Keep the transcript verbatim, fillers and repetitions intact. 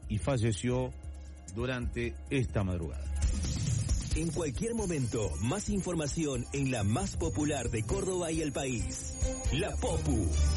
y falleció durante esta madrugada. En cualquier momento, más información en la más popular de Córdoba y el país. La Popu.